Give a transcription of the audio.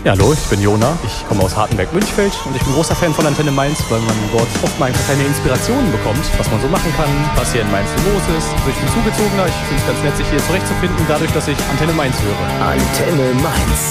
Ja, hallo, ich bin Jona. Ich komme aus Hartenberg-Münchfeld und ich bin großer Fan von Antenne Mainz, weil man dort oft mal einfach kleine Inspirationen bekommt, was man so machen kann, was hier in Mainz so los ist. Also ich bin Zugezogener, ich finde es ganz nett, sich hier zurechtzufinden, dadurch, dass ich Antenne Mainz höre. Antenne Mainz.